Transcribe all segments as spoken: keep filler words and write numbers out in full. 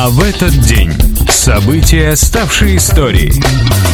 А в этот день события, ставшие историей.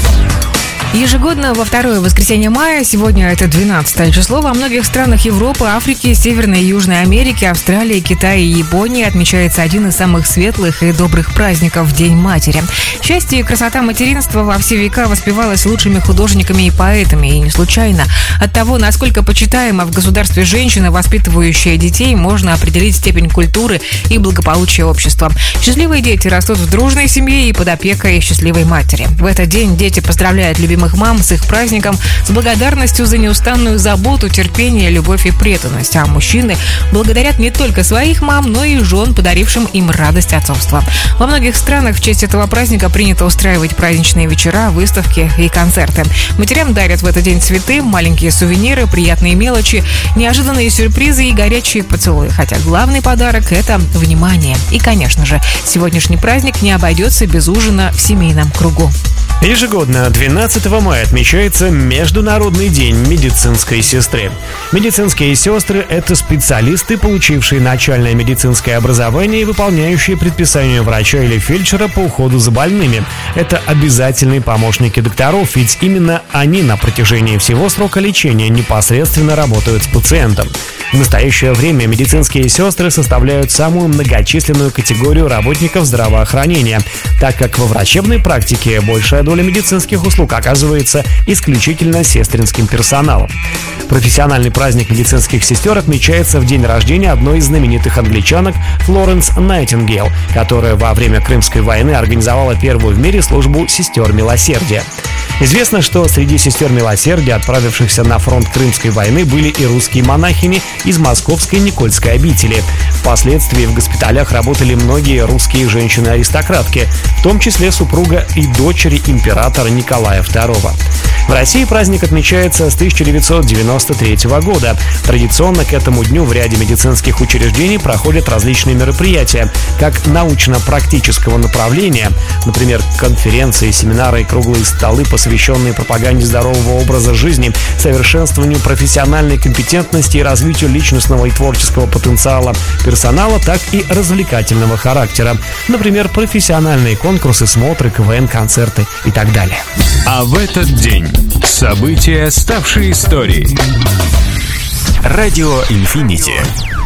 Ежегодно во второе воскресенье мая, сегодня это двенадцатое число, во многих странах Европы, Африки, Северной и Южной Америки, Австралии, Китая и Японии отмечается один из самых светлых и добрых праздников – День матери. Счастье и красота материнства во все века воспевалось лучшими художниками и поэтами, и не случайно. От того, насколько почитаема в государстве женщина, воспитывающая детей, можно определить степень культуры и благополучия общества. Счастливые дети растут в дружной семье и под опекой счастливой матери. В этот день дети поздравляют любимых мам с их праздником, с благодарностью за неустанную заботу, терпение, любовь и преданность. А мужчины благодарят не только своих мам, но и жен, подарившим им радость отцовства. Во многих странах в честь этого праздника принято устраивать праздничные вечера, выставки и концерты. Матерям дарят в этот день цветы, маленькие сувениры, приятные мелочи, неожиданные сюрпризы и горячие поцелуи. Хотя главный подарок – это внимание. И, конечно же, сегодняшний праздник не обойдется без ужина в семейном кругу. Ежегодно двенадцатого мая отмечается Международный день медицинской сестры. Медицинские сестры – это специалисты, получившие начальное медицинское образование и выполняющие предписания врача или фельдшера по уходу за больными. Это обязательные помощники докторов, ведь именно они на протяжении всего срока лечения непосредственно работают с пациентом. В настоящее время медицинские сестры составляют самую многочисленную категорию работников здравоохранения, так как во врачебной практике большая доля медицинских услуг оказывается исключительно сестринским персоналом. Профессиональный праздник медицинских сестер отмечается в день рождения одной из знаменитых англичанок Флоренс Найтингейл, которая во время Крымской войны организовала первую в мире службу сестер милосердия. Известно, что среди сестер милосердия, отправившихся на фронт Крымской войны, были и русские монахини из Московской Никольской обители. Впоследствии в госпиталях работали многие русские женщины-аристократки, в том числе супруга и дочери императора Николая второго. В России праздник отмечается с тысяча девятьсот девяносто третьего года. Традиционно к этому дню в ряде медицинских учреждений проходят различные мероприятия, как научно-практического направления, например, конференции, семинары и круглые столы, посвященные пропаганде здорового образа жизни, совершенствованию профессиональной компетентности и развитию личностного и творческого потенциала персонала, так и развлекательного характера, например, профессиональные конкурсы, смотры, КВН, концерты и так далее. А в этот день события, ставшие историей. Радио Инфинити.